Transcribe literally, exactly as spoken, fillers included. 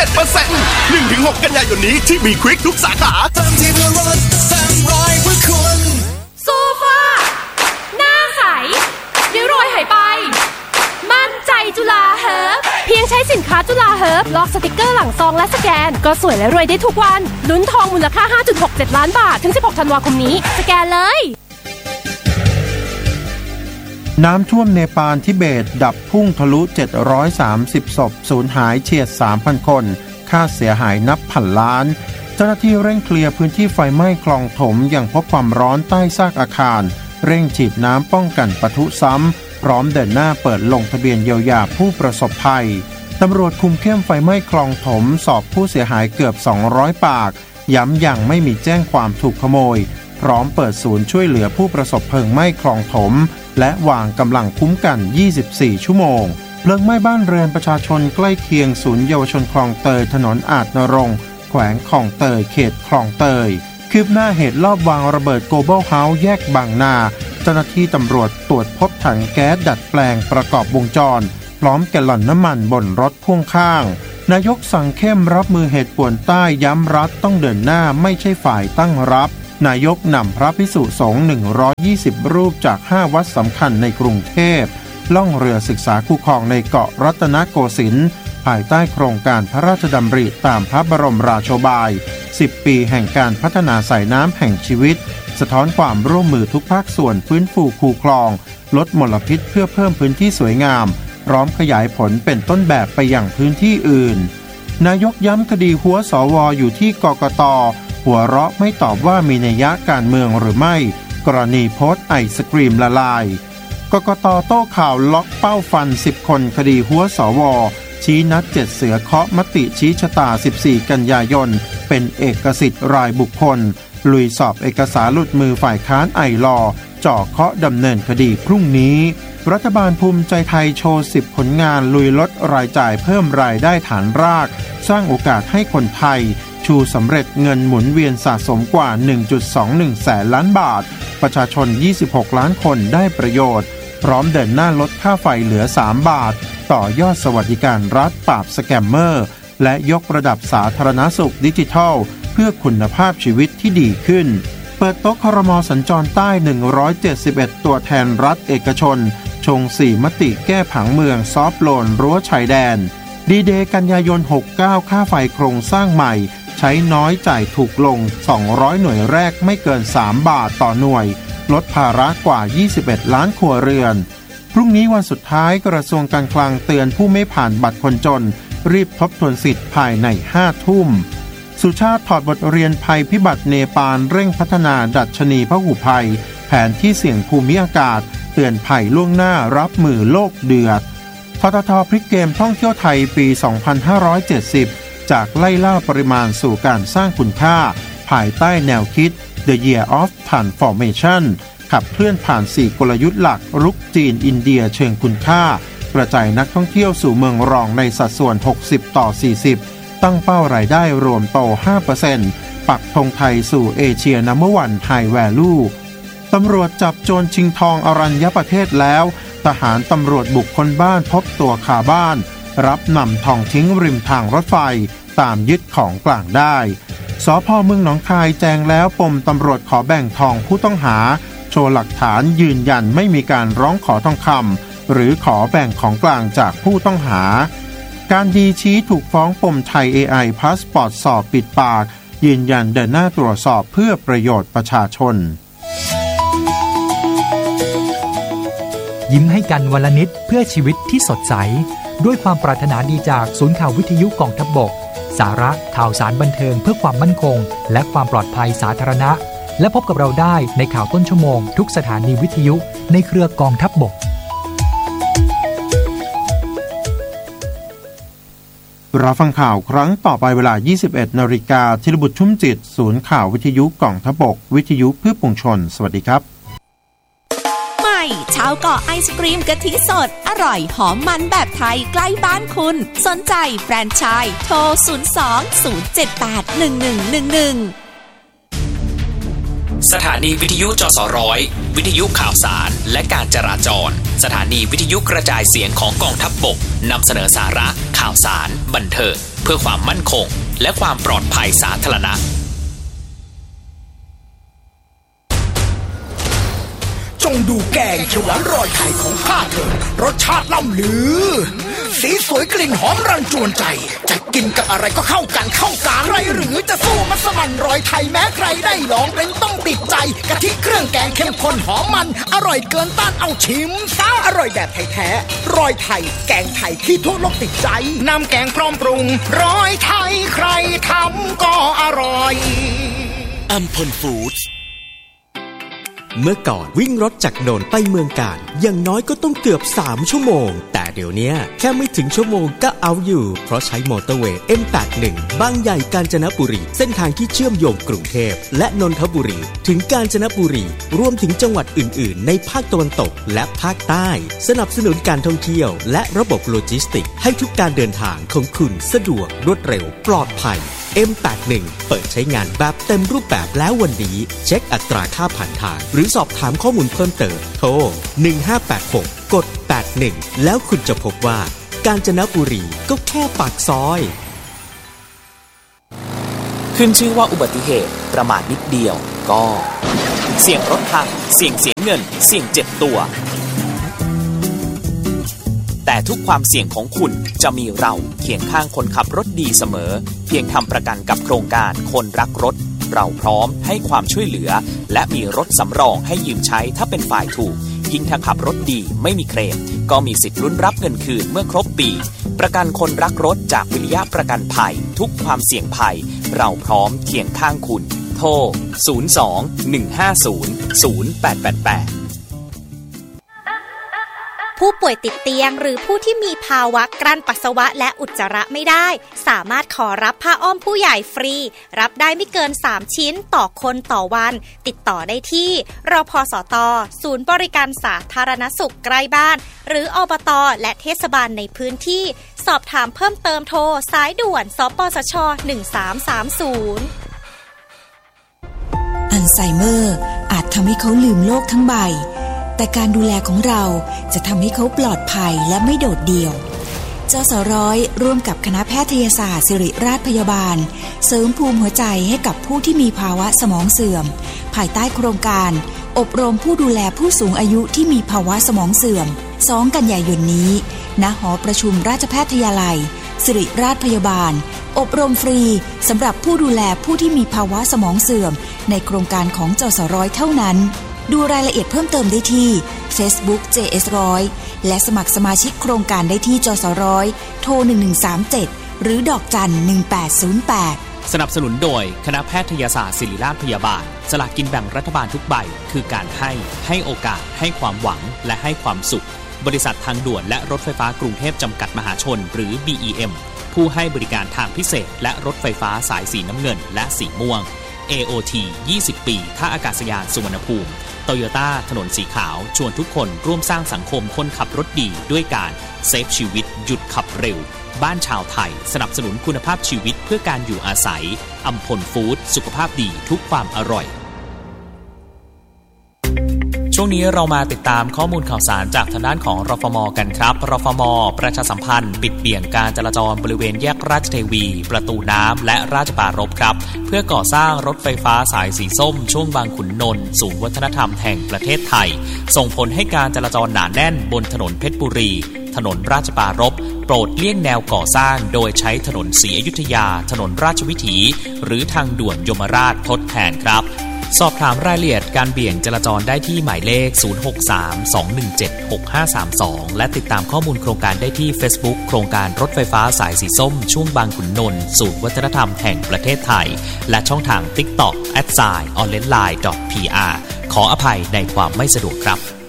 จ็ดเปอร์เซ็นต์ หนึ่งถึงหก กันยายนนี้ที่ บี Quick ทุกสาขาเติมที่เพื่อรถเติมรอยเพื่อคุณโซฟาหน้าใสริ้วรอยหายไปมั่นใจจุฬาเฮิร์บเพียงใช้สินค้าจุฬาเฮิร์บล็อกสติกเกอร์หลังซองและสแกนก็สวยและรวยได้ทุกวันลุ้นทองมูลค่า ห้าจุดหกเจ็ด ล้านบาทถึงสิบหกธันวาคมนี้สแกนเลยน้ำท่วมเนปาลทิเบตดับพุ่งทะลุเจ็ดร้อยสามสิบศพสูญหายเฉียด สามพัน คนค่าเสียหายนับพันล้านเจ้าหน้าที่เร่งเคลียร์พื้นที่ไฟไหม้คลองถมอย่างพบความร้อนใต้ซากอาคารเร่งฉีดน้ำป้องกันปะทุซ้ำพร้อมเดินหน้าเปิดลงทะเบียนเยียวยาผู้ประสบภัยตำรวจคุมเข้มไฟไหม้คลองถมสอบผู้เสียหายเกือบสองร้อยปากย้ำยังไม่มีแจ้งความถูกขโมยพร้อมเปิดศูนย์ช่วยเหลือผู้ประสบเพลิงไหม้คลองถมและวางกำลังคุ้มกันยี่สิบสี่ชั่วโมงเพลิงไหม้บ้านเรือนประชาชนใกล้เคียงศูนย์เยาวชนคลองเตยถนนอาจนรงค์แขวงคลองเตยเขตคลองเตยคืบหน้าเหตุลอบวางระเบิดโกลบอลเฮาส์แยกบางนาเจ้าหน้าที่ตำรวจตรวจพบถังแก๊สดัดแปลงประกอบวงจรพร้อมแกลลอนน้ำมันบนรถพ่วงข้างนายกสั่งเข้มรับมือเหตุป่วนใต้ย้ำรัฐต้องเดินหน้าไม่ใช่ฝ่ายตั้งรับนายกนำพระภิกษุสงฆ์หนึ่งร้อยยี่สิบรูปจากห้าวัดสำคัญในกรุงเทพล่องเรือศึกษาคู่ครองในเกาะรัตนโกสินทร์ภายใต้โครงการพระราชดำริตามพระบรมราโชบายสิบปีแห่งการพัฒนาสายน้ำแห่งชีวิตสะท้อนความร่วมมือทุกภาคส่วนฟื้นฟูคูคลองลดมลพิษเพื่อเพิ่มพื้นที่สวยงามพร้อมขยายผลเป็นต้นแบบไปยังพื้นที่อื่นนายกย้ำคดีหัวสวอยู่ที่กกต.หัวเราะไม่ตอบว่ามีนัยยะการเมืองหรือไม่กรณีโพสต์ไอศกรีมละลายกกต.โต้ข่าวล็อกเป้าฟันสิบคนคดีหัวสวชี้นัดเจ็ดเสือเคาะมติชี้ชะตาสิบสี่กันยายนเป็นเอกสิทธิ์รายบุคคลลุยสอบเอกสารหลุดมือฝ่ายค้านไอลอจ่อเคาะดำเนินคดีพรุ่งนี้รัฐบาลภูมิใจไทยโชว์สิบผลงานลุยลดรายจ่ายเพิ่มรายได้ฐานรากสร้างโอกาสให้คนไทยชูสำเร็จเงินหมุนเวียนสะสมกว่า หนึ่งจุดสองหนึ่ง แสนล้านบาทประชาชนยี่สิบหกล้านคนได้ประโยชน์พร้อมเดินหน้าลดค่าไฟเหลือสามบาทต่อยอดสวัสดิการรัฐปราบสแกมเมอร์และยกระดับสาธารณสุขดิจิทัลเพื่อคุณภาพชีวิตที่ดีขึ้นเปิดโต๊ะครม.สัญจรใต้หนึ่งร้อยเจ็ดสิบเอ็ดตัวแทนรัฐเอกชนชงสี่มติแก้ผังเมืองซอฟต์โลนรั้วชายแดนดีเดย์กันยายนหกสิบเก้าค่าไฟโครงสร้างใหม่ใช้น้อยจ่ายถูกลงสองร้อยหน่วยแรกไม่เกินสามบาทต่อหน่วยลดภาระกว่ายี่สิบเอ็ดล้านครัวเรือนพรุ่งนี้วันสุดท้ายกระทรวงการคลังเตือนผู้ไม่ผ่านบัตรคนจนรีบทบทวนสิทธิ์ภายในห้าทุ่มสุชาติถอดบทเรียนภัยพิบัติเนปาลเร่งพัฒนาดัชนีพหุภัยแผนที่เสี่ยงภูมิอากาศเตือนภัยล่วงหน้ารับมือโลกเดือดททท.พลิกเกมท่องเที่ยวไทยปีสองพันห้าร้อยเจ็ดสิบจากไล่ล่าปริมาณสู่การสร้างคุณค่าภายใต้แนวคิด The Year of Transformation ขับเคลื่อนผ่านสี่กลยุทธ์หลักรุกจีนอินเดียเชิงคุณค่ากระจายนักท่องเที่ยวสู่เมืองรองในสัดส่วนหกสิบต่อสี่สิบตั้งเป้ารายได้รวมโต ห้าเปอร์เซ็นต์ ปักธงไทยสู่เอเชียนัมเบอร์วันไฮแวลูตำรวจจับโจรชิงทองอรัญญประเทศแล้วทหารตำรวจบุกค้นบ้านพบตัวคาบ้านรับนำทองทิ้งริมทางรถไฟตามยึดของกลางได้สภ.เมืองหนองคายแจงแล้วปมตำรวจขอแบ่งทองผู้ต้องหาโชว์หลักฐานยืนยันไม่มีการร้องขอทองคำหรือขอแบ่งของกลางจากผู้ต้องหาการดีชี้ถูกฟ้องปมไทย เอ ไอ พาสปอร์ตสอบปิดปากยืนยันเดินหน้าตรวจสอบเพื่อประโยชน์ประชาชนยิ้มให้กันวันละนิดเพื่อชีวิตที่สดใสด้วยความปรารถนาดีจากศูนย์ข่าววิทยุกองทัพบกสาระข่าวสารบันเทิงเพื่อความมั่นคงและความปลอดภัยสาธารณะและพบกับเราได้ในข่าวต้นชั่วโมงทุกสถานีวิทยุในเครือกองทัพบกเราฟังข่าวครั้งต่อไปเวลา ยี่สิบเอ็ดนาฬิกา ธีรบุตรชุ่มจิตศูนย์ข่าววิทยุกองทัพบกวิทยุเพื่อปวงชนสวัสดีครับใหม่ชาวเกาะไอศกรีมกะทิสดอร่อยหอมมันแบบไทยใกล้บ้านคุณสนใจแฟรนไชส์โทรศูนย์ สอง ศูนย์ เจ็ด แปด หนึ่ง หนึ่ง หนึ่ง หนึ่งสถานีวิทยุจสร้อยวิทยุข่าวสารและการจราจรสถานีวิทยุกระจายเสียงของกองทัพบกนำเสนอสาระข่าวสารบันเทิงเพื่อความมั่นคงและความปลอดภัยสาธารณะจงดูแกงเขียวหวานรอยไข่ของข้าเถิดรสชาติล่ำลือสีสวยกลิ่นหอมรันจวนใจจะกินกับอะไรก็เข้ากันเข้ากันใครหรือจะสู้มัสมั่นรอยไทยแม้ใครได้ลองเป็นต้องติดใจกะทิเครื่องแกงเข้มข้นหอมมันอร่อยเกินต้านเอาชิมซะอร่อยแบบไทยแท้รอยไทยแกงไทยที่ทั่วโลกติดใจน้ำแกงพร้อมปรุงรอยไทยใครทำก็อร่อยอัมพลฟู้ดเมื่อก่อนวิ่งรถจากโนนไปเมืองกาญอย่างน้อยก็ต้องเกือบสามชั่วโมงแต่เดี๋ยวนี้แค่ไม่ถึงชั่วโมงก็เอาอยู่เพราะใช้มอเตอร์เวย์ เอ็ม แปดสิบเอ็ด บางใหญ่กาญจนบุรีเส้นทางที่เชื่อมโยงกรุงเทพและนนทบุรีถึงกาญจนบุรีรวมถึงจังหวัดอื่นๆในภาคตะวันตกและภาคใต้สนับสนุนการท่องเที่ยวและระบบโลจิสติกให้ทุกการเดินทางของคุณสะดวกรวดเร็วปลอดภัยเอ็ม แปดสิบเอ็ด เปิดใช้งานแบบเต็มรูปแบบแล้ววันนี้เช็คอัตราค่าผ่านทางหรือสอบถามข้อมูลเพิ่มเติมโทรหนึ่งห้าแปดหกกดแปดสิบเอ็ดแล้วคุณจะพบว่ากาญจนบุรีก็แค่ปากซอยขึ้นชื่อว่าอุบัติเหตุประมาทนิดเดียวก็เสี่ยงรถพังเสี่ยงเสียเงินเสี่ยงเจ็บตัวแต่ทุกความเสี่ยงของคุณจะมีเราเคียงข้างคนขับรถดีเสมอเพียงทำประกันกับโครงการคนรักรถเราพร้อมให้ความช่วยเหลือและมีรถสำรองให้ยืมใช้ถ้าเป็นฝ่ายถูกยิ่งถ้าขับรถดีไม่มีเคลมก็มีสิทธิ์ลุ้นรับเงินคืนเมื่อครบปีประกันคนรักรถจากวิริยะประกันภัยทุกความเสี่ยงภัยเราพร้อมเคียงข้างคุณโทรศูนย์ สอง หนึ่ง ห้า ศูนย์ ศูนย์ แปด แปด แปดผู้ป่วยติดเตียงหรือผู้ที่มีภาวะกลั้นปัสสาวะและอุจจาระไม่ได้สามารถขอรับผ้าอ้อมผู้ใหญ่ฟรีรับได้ไม่เกินสามชิ้นต่อคนต่อวันติดต่อได้ที่รพสตศูนย์บริการสาธารณสุขใกล้บ้านหรืออบตและเทศบาลในพื้นที่สอบถามเพิ่มเติมโทรสายด่วนสปสชหนึ่งสามสามศูนย์อัลไซเมอร์อาจทำให้เขาลืมโลกทั้งใบแต่การดูแลของเราจะทำให้เขาปลอดภัยและไม่โดดเดี่ยวจสร้อยร่วมกับคณะแพทยศาสตร์ศิริราชพยาบาลเสริมภูมิหัวใจให้กับผู้ที่มีภาวะสมองเสื่อมภายใต้โครงการอบรมผู้ดูแลผู้สูงอายุที่มีภาวะสมองเสื่อมสองกันยายนนี้ณหอประชุมราชแพทยาลัยศิริราชพยาบาลอบรมฟรีสำหรับผู้ดูแลผู้ที่มีภาวะสมองเสื่อมในโครงการของจสร้อยเท่านั้นดูรายละเอียดเพิ่มเติมได้ที่ Facebook เจ เอส หนึ่งร้อยและสมัครสมาชิกโครงการได้ที่จสร้อยโทรหนึ่งหนึ่งสามเจ็ดหรือดอกจันหนึ่งแปดศูนย์แปดสนับสนุนโดยคณะแพทยศาสตร์ศิริราชพยาบาลสลากกินแบ่งรัฐบาลทุกใบคือการให้ให้โอกาสให้ความหวังและให้ความสุขบริษัททางด่วนและรถไฟฟ้ากรุงเทพจำกัดมหาชนหรือ บี อี เอ็ม ผู้ให้บริการทางพิเศษและรถไฟฟ้าสายสีน้ำเงินและสีม่วง เอ โอ ที ยี่สิบปีท่าอากาศยานสุวรรณภูมิโตโยต้าถนนสีขาวชวนทุกคนร่วมสร้างสังคมคนขับรถดีด้วยการเซฟชีวิตหยุดขับเร็วบ้านชาวไทยสนับสนุนคุณภาพชีวิตเพื่อการอยู่อาศัยอัมพลฟู้ดสุขภาพดีทุกความอร่อยช่วงนี้เรามาติดตามข้อมูลข่าวสารจากทางด้านของรฟม.กันครับรฟม.ประชาสัมพันธ์ปิดเบี่ยงการจราจรบริเวณแยกราชเทวีประตูน้ำและราชปรารภครับเพื่อก่อสร้างรถไฟฟ้าสายสีส้มช่วงบางขุนนนท์ศูนย์วัฒนธรรมแห่งประเทศไทยส่งผลให้การจราจรหนาแน่นบนถนนเพชรบุรีถนนราชปรารภโปรดเลี่ยงแนวก่อสร้างโดยใช้ถนนศรีอยุธยาถนนราชวิถีหรือทางด่วนยมราชทดแทนครับสอบถามรายละเอียดการเบี่ยงจราจรได้ที่หมายเลขศูนย์ หก สาม สอง หนึ่ง เจ็ด หก ห้า สาม สองและติดตามข้อมูลโครงการได้ที่ Facebook โครงการรถไฟฟ้าสายสีส้มช่วงบางขุนนนท์ศูนย์วัฒนธรรมแห่งประเทศไทยและช่องทาง TikTok แอท ไซน์ ออนไลน์ ดอท พี อาร์ ขออภัยในความไม่สะดวกครับ